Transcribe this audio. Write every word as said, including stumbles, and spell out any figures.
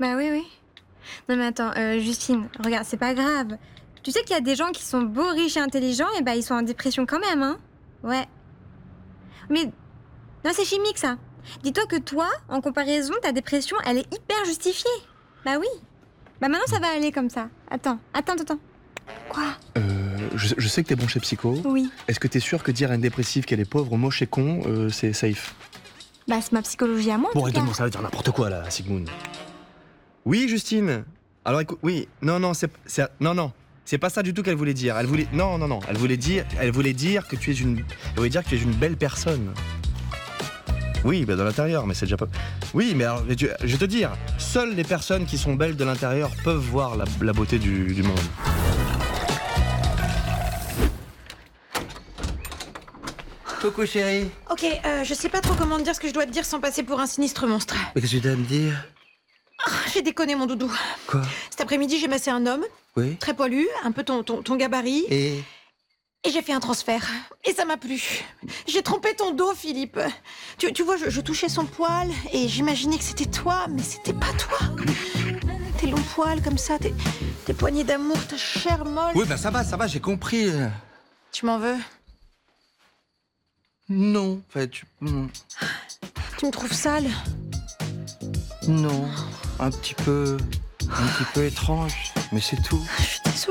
Bah oui, oui. Non mais attends, euh, Justine, regarde, c'est pas grave. Tu sais qu'il y a des gens qui sont beaux, riches et intelligents, et bah ils sont en dépression quand même, hein. Ouais. Mais non, c'est chimique ça. Dis-toi que toi, en comparaison, ta dépression, elle est hyper justifiée. Bah oui. Bah maintenant ça va aller comme ça. Attends, attends, attends. Quoi? Euh, je, je sais que t'es bon chez Psycho. Oui. Est-ce que t'es sûr que dire à une dépressive qu'elle est pauvre, moche et con, euh, c'est safe? Bah c'est ma psychologie à moi. en Bon, tout cas. évidemment, ça veut dire n'importe quoi, là, Sigmund. Oui, Justine. Alors écoute, oui, non, non, c'est, c'est, non, non, c'est pas ça du tout qu'elle voulait dire. Elle voulait, non, non, non, elle voulait dire, elle voulait dire que tu es une, elle voulait dire que tu es une belle personne. Oui, bah de l'intérieur, mais c'est déjà pas. Oui, mais alors, mais tu- je vais te dire, seules les personnes qui sont belles de l'intérieur peuvent voir la, la beauté du, du monde. Coucou chérie. Ok, euh, je sais pas trop comment te dire ce que je dois te dire sans passer pour un sinistre monstre. Mais qu'est-ce que tu dois me dire? Ah, j'ai déconné mon doudou. Quoi? Cet après-midi, j'ai massé un homme, Oui. très poilu, un peu ton, ton, ton gabarit, et, Et j'ai fait un transfert. Et ça m'a plu. J'ai trompé ton dos, Philippe. Tu, tu vois, je, je touchais son poil, et j'imaginais que c'était toi, mais c'était pas toi. Tes longs poils comme ça, tes, tes poignées d'amour, ta chair molle. oui, bah ça va, ça va, j'ai compris. Tu m'en veux? Non, en fait, tu... non. Tu me trouves sale? Non, un petit peu, un petit peu étrange, mais c'est tout. Je suis désolée.